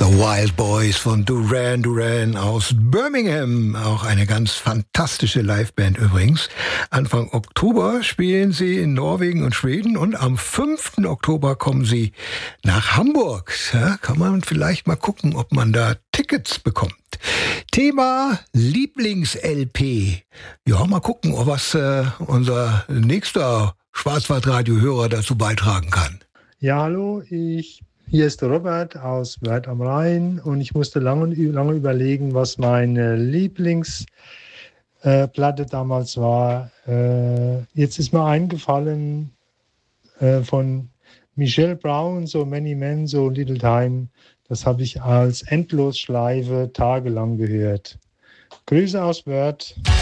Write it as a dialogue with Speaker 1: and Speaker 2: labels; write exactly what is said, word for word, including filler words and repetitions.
Speaker 1: The Wild Boys von Duran Duran aus Birmingham. Auch eine ganz fantastische Liveband übrigens. Anfang Oktober spielen sie in Norwegen und Schweden und am fünften Oktober kommen sie nach Hamburg. Ja, kann man vielleicht mal gucken, ob man da Tickets bekommt. Thema Lieblings-L P. Ja, mal gucken, was äh, unser nächster Schwarzwaldradio-Hörer dazu beitragen kann.
Speaker 2: Ja, hallo, ich Hier ist der Robert aus Wörth am Rhein und ich musste lange, lange überlegen, was meine Lieblingsplatte äh, damals war. Äh, jetzt ist mir eingefallen äh, von Michelle Brown, So Many Men, So Little Time. Das habe ich als Endlosschleife tagelang gehört. Grüße aus Wörth.